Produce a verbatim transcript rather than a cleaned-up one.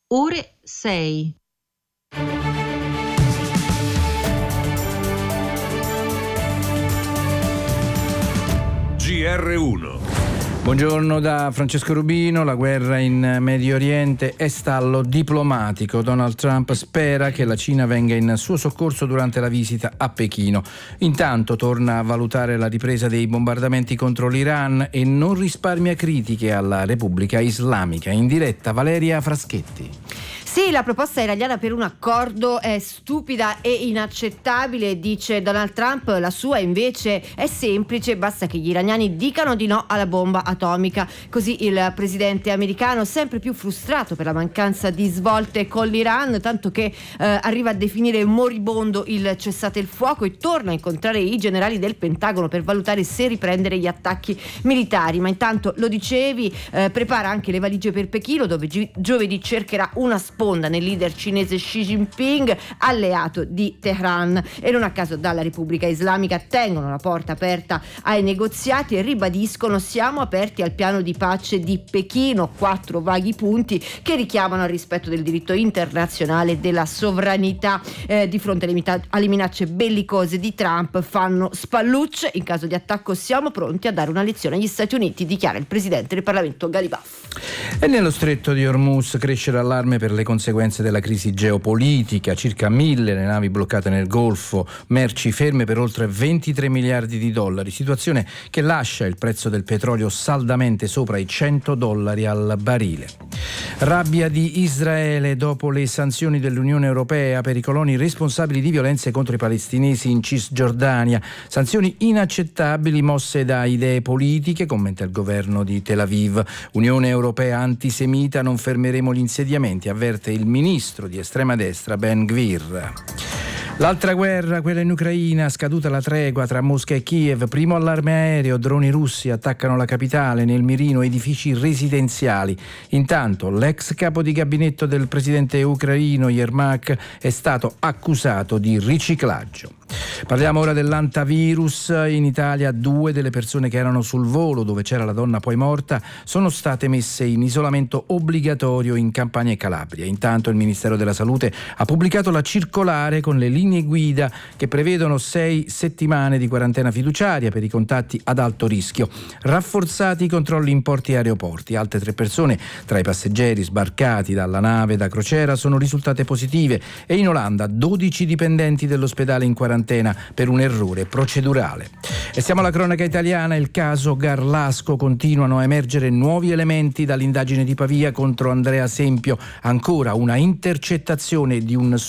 ore sei. G R uno. Buongiorno da Francesco Rubino. La guerra in Medio Oriente è stallo diplomatico. Donald Trump spera che la Cina venga in suo soccorso durante la visita a Pechino. Intanto torna a valutare la ripresa dei bombardamenti contro l'Iran e non risparmia critiche alla Repubblica Islamica. In diretta Valeria Fraschetti. Sì, la proposta iraniana per un accordo è stupida e inaccettabile, dice Donald Trump. La sua invece è semplice, basta che gli iraniani dicano di no alla bomba atomica. Così il presidente americano, sempre più frustrato per la mancanza di svolte con l'Iran, tanto che eh, arriva a definire moribondo il cessate il fuoco e torna a incontrare i generali del Pentagono per valutare se riprendere gli attacchi militari. Ma intanto, lo dicevi, eh, prepara anche le valigie per Pechino, dove gi- giovedì cercherà una sponda nel leader cinese Xi Jinping, alleato di Teheran. E non a caso dalla Repubblica Islamica tengono la porta aperta ai negoziati e ribadiscono: siamo aperti al piano di pace di Pechino. Quattro vaghi punti che richiamano al rispetto del diritto internazionale e della sovranità. Eh, di fronte alle, mita- alle minacce bellicose di Trump fanno spallucce. In caso di attacco siamo pronti a dare una lezione agli Stati Uniti, dichiara il presidente del Parlamento Ghalibaf. E nello stretto di Hormuz cresce l'allarme per le conseguenze della crisi geopolitica. Circa mille le navi bloccate nel Golfo, merci ferme per oltre ventitré miliardi di dollari, situazione che lascia il prezzo del petrolio saldamente sopra i cento dollari al barile. Rabbia di Israele dopo le sanzioni dell'Unione Europea per i coloni responsabili di violenze contro i palestinesi in Cisgiordania. Sanzioni inaccettabili mosse da idee politiche, commenta il governo di Tel Aviv. Unione Europea antisemita, non fermeremo gli insediamenti, avverte il ministro di estrema destra Ben Gvir. L'altra guerra, quella in Ucraina, scaduta la tregua tra Mosca e Kiev, primo allarme aereo, droni russi attaccano la capitale, nel mirino edifici residenziali. Intanto l'ex capo di gabinetto del presidente ucraino Yermak è stato accusato di riciclaggio. Parliamo ora dell'antavirus. In Italia due delle persone che erano sul volo dove c'era la donna poi morta sono state messe in isolamento obbligatorio in Campania e Calabria. Intanto il Ministero della Salute ha pubblicato la circolare con le linee guida che prevedono sei settimane di quarantena fiduciaria per i contatti ad alto rischio. Rafforzati i controlli in porti e aeroporti. Altre tre persone tra i passeggeri sbarcati dalla nave da crociera sono risultate positive e in Olanda dodici dipendenti dell'ospedale in quarantena per un errore procedurale. E siamo alla cronaca italiana. Il caso Garlasco, continuano a emergere nuovi elementi dall'indagine di Pavia contro Andrea Sempio. Ancora una intercettazione di un